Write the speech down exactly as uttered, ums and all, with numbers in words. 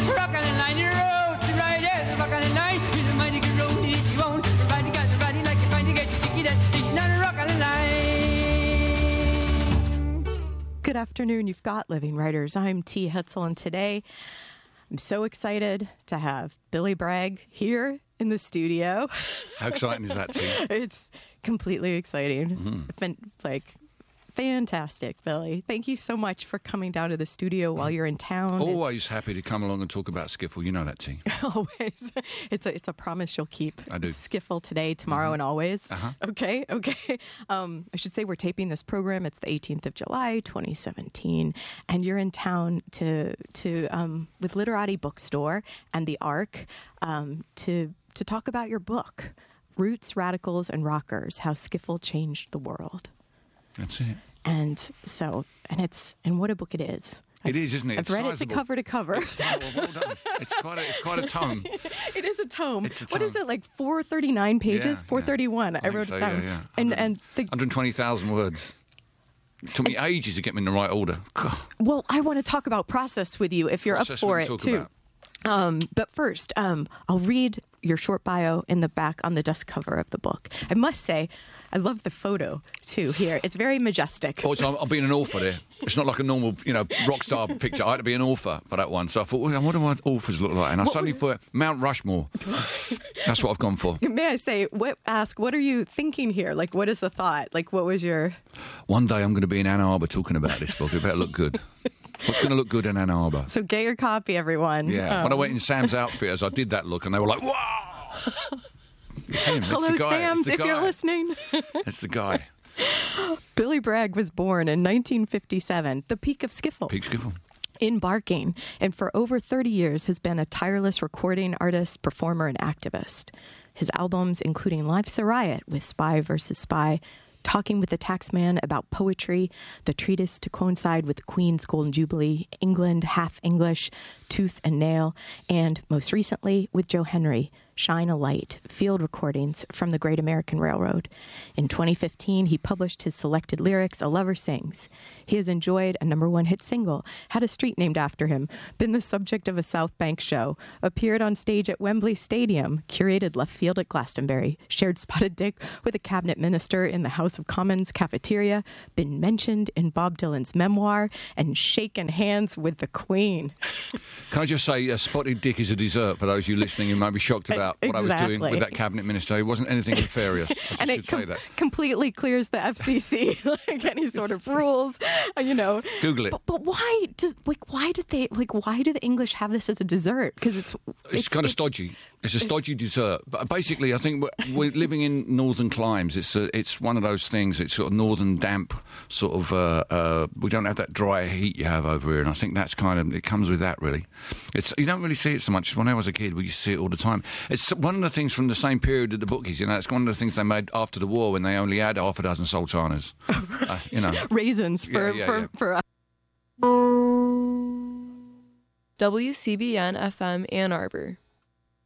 Rock on the line, you road to ride it. Rock on the line, he's a mighty good road if you won't. Ride got the ride like you find to get your ticket at the station on the rock on the line. Good afternoon. You've got Living Writers. I'm T. Hetzel, and today I'm so excited to have Billy Bragg here in the studio. How exciting is that, T? It's completely exciting. Mm-hmm. Fan- like, fantastic, Billy. Thank you so much for coming down to the studio while you're in town. Always happy to come along and talk about skiffle. You know that, T. Always. It's a it's a promise you'll keep. I do. Skiffle today, tomorrow, mm-hmm. and always. Uh-huh. Okay, okay. Um, I should say we're taping this program. It's the eighteenth of July, twenty seventeen, and you're in town to to um, with Literati Bookstore and the Ark um, to to talk about your book, Roots, Radicals, and Rockers: How Skiffle Changed the World. That's it. And so, and it's and what a book it is. It is, isn't it? I've It's read sizable. it to cover to cover. It's, oh, well done. It's quite a, it's quite a tome. It is a tome. It's a What is tome. it, like four thirty-nine pages? Yeah, four thirty-one. yeah. I, I wrote think it so, down. yeah, yeah. And and the, one hundred twenty thousand words. It took me ages to get them in the right order. God. well, I want to talk about process with you if you're Process up for we it talk too. about. Um, but first, um, I'll read your short bio in the back on the dust cover of the book. I must say, I love the photo too here. It's very majestic. Oh, so I'm, I'm being an author there. It's not like a normal, you know, rock star picture. I had to be an author for that one. So I thought, well, I wonder what authors look like. And I What suddenly would- thought, Mount Rushmore. That's what I've gone for. May I say, what ask, what are you thinking here? Like, what is the thought? Like, what was your... One day I'm going to be in Ann Arbor talking about this book. It better look good. What's going to look good in Ann Arbor? So get your copy, everyone. Yeah. Um, When I went in Sam's Outfitters, I did that look, and they were like, "Wow!" It's him. It's Hello, the guy. Sam's, it's the if guy. you're listening. It's the guy. Billy Bragg was born in nineteen fifty-seven, the peak of skiffle. Peak Skiffle. In Barking, and for over thirty years has been a tireless recording artist, performer, and activist. His albums, including Life's a Riot with Spy versus Spy, Talking with the Taxman about poetry, the treatise to coincide with the Queen's Golden Jubilee, England, Half English, Tooth and Nail, and most recently with Joe Henry, Shine a Light, field recordings from the Great American Railroad. In twenty fifteen, he published his selected lyrics, A Lover Sings. He has enjoyed a number one hit single, had a street named after him, been the subject of a South Bank show, appeared on stage at Wembley Stadium, curated left field at Glastonbury, shared spotted dick with a cabinet minister in the House of Commons cafeteria, been mentioned in Bob Dylan's memoir, and shaken hands with the Queen. Can I just say, uh, spotted dick is a dessert for those of you listening who might be shocked about what I was doing Exactly. with that cabinet minister. It wasn't anything nefarious. I just And should it say com- that. completely clears the F C C, like any sort of rules, uh, you know. Google it. But, but why does like why did they like why do the English have this as a dessert? Because it's, It's, kind of stodgy. It's a stodgy dessert. But basically, I think we're, we're living in northern climes. It's a, it's one of those things. It's sort of northern damp, sort of. Uh, uh, we don't have that dry heat you have over here, and I think that's kind of it comes with that. Really, it's you don't really see it so much. When I was a kid, we used to see it all the time. It's one of the things from the same period that the book is. You know, it's one of the things they made after the war when they only had half a dozen sultanas. uh, you know, raisins for Yeah, yeah, for yeah. for us. W C B N F M Ann Arbor.